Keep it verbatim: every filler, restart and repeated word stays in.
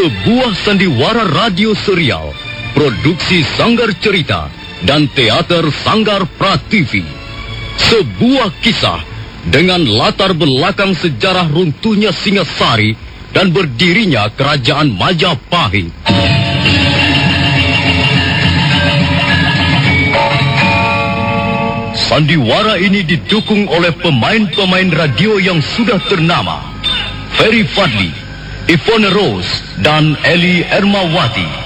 Sebuah sandiwara radio serial, produksi Sanggar Cerita dan Teater Sanggar Prativi. Sebuah kisah dengan latar belakang sejarah runtuhnya Singasari dan berdirinya Kerajaan Majapahit. Sandiwara ini didukung oleh pemain-pemain radio yang sudah ternama, Ferry Fadli, Ivone Rose, dan Eli Ermawati.